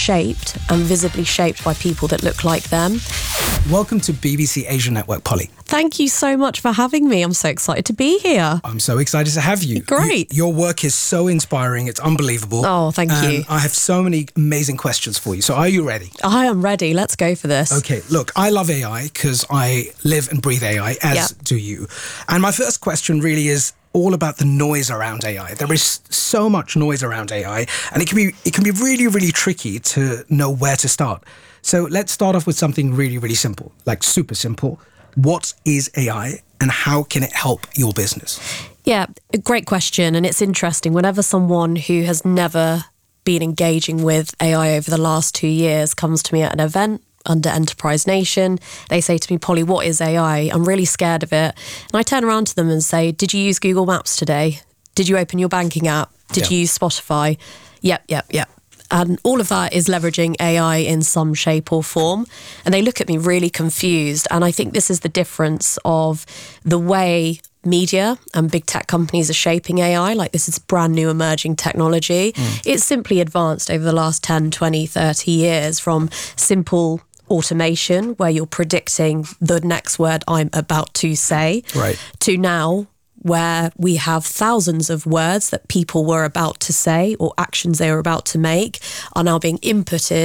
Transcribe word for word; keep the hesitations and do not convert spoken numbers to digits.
shaped and visibly shaped by people that look like them. Welcome to B B C Asia Network, Polly. Thank you so much for having me. I'm so excited to be here. I'm so excited to have you. Great. You, your work is so inspiring. It's unbelievable. Oh, thank and you. I have so many amazing questions for you. So are you ready? I am ready. Let's go for this. Okay, look, I love A I because I live and breathe A I, as Yeah. do you. And my first question really is all about the noise around A I. There is so much noise around A I, and it can be it can be really, really tricky to know where to start. So let's start off with something really, really simple, like super simple. What is A I and how can it help your business? Yeah, a great question. And it's interesting. Whenever someone who has never been engaging with A I over the last two years comes to me at an event under Enterprise Nation, they say to me, Polly, what is A I? I'm really scared of it. And I turn around to them and say, did you use Google Maps today? Did you open your banking app? Did Yep. you use Spotify? Yep, yep, yep. And all of that is leveraging A I in some shape or form. And they look at me really confused. And I think this is the difference of the way media and big tech companies are shaping A I. Like, this is brand new emerging technology. Mm. It's simply advanced over the last ten, twenty, thirty years from simple automation, where you're predicting the next word I'm about to say, right, to now where we have thousands of words that people were about to say or actions they were about to make are now being inputted